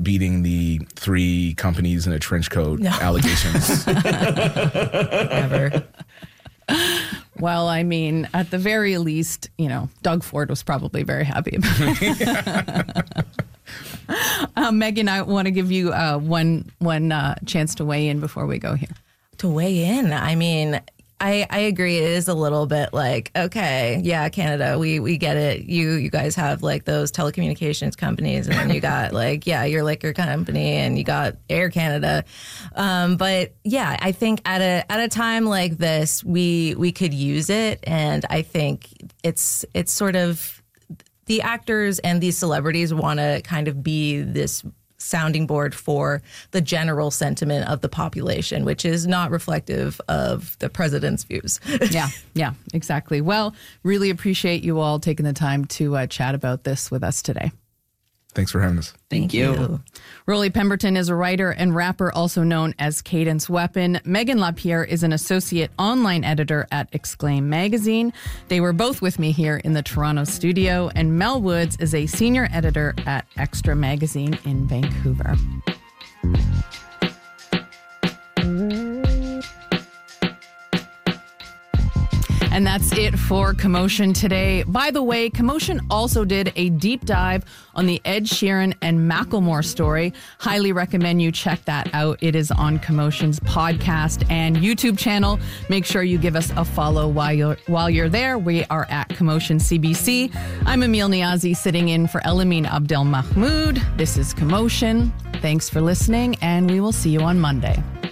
not beating the 3 companies in a trench coat allegations. Never. Well, I mean, at the very least, Doug Ford was probably very happy about it. Megan, I want to give you one chance to weigh in before we go here. To weigh in, I mean, I agree. It is a little bit like, okay, yeah, Canada, we get it. You guys have like those telecommunications companies, and then you got like, yeah, your liquor company, and you got Air Canada. But yeah, I think at a time like this, we could use it, and I think it's sort of the actors and these celebrities want to kind of be this sounding board for the general sentiment of the population, which is not reflective of the president's views. Yeah, exactly. Well, really appreciate you all taking the time to chat about this with us today. Thanks for having us. Thank you. Rolly Pemberton is a writer and rapper, also known as Cadence Weapon. Megan LaPierre is an associate online editor at Exclaim Magazine. They were both with me here in the Toronto studio, and Mel Woods is a senior editor at Extra Magazine in Vancouver. And that's it for Commotion today. By the way, Commotion also did a deep dive on the Ed Sheeran and Macklemore story. Highly recommend you check that out. It is on Commotion's podcast and YouTube channel. Make sure you give us a follow while you're there. We are at Commotion CBC. I'm Emil Niazi, sitting in for Elamine Abdel Mahmoud. This is Commotion. Thanks for listening, and we will see you on Monday.